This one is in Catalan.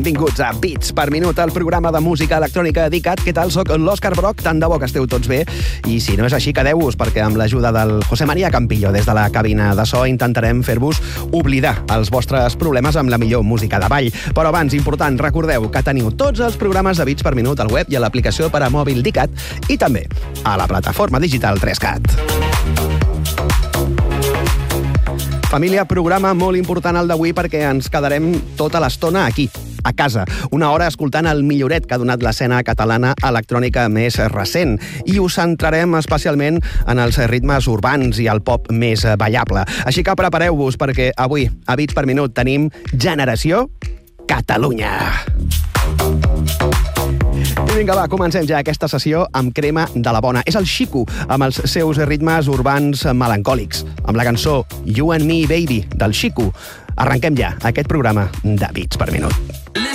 benvinguts a Beats per Minut, el programa de música electrònica dedicat. Què tal? Soc l'Òscar Broc, tant de bo que esteu tots bé. I si no és així, quedeu-vos, perquè amb l'ajuda del José María Campillo, des de la cabina de so, intentarem fer-vos oblidar els vostres problemes amb la millor música de ball. Però abans, important, recordeu que teniu tots els programes de Beats per Minut al web i a l'aplicació per a mòbil d'ICAT i també a la plataforma digital 3CAT. Família, programa molt important el d'avui perquè ens quedarem tota l'estona aquí, a casa. Una hora escoltant el milloret que ha donat l'escena catalana electrònica més recent. I us centrarem especialment en els ritmes urbans i el pop més ballable. Així que prepareu-vos perquè avui, a Beats per Minut, tenim Generació Catalunya. I vinga, va, comencem ja aquesta sessió amb crema de la bona. És el Xico, amb els seus ritmes urbans melancòlics, amb la cançó You and Me Baby del Xico. Arrenquem ja aquest programa de Beats per Minut.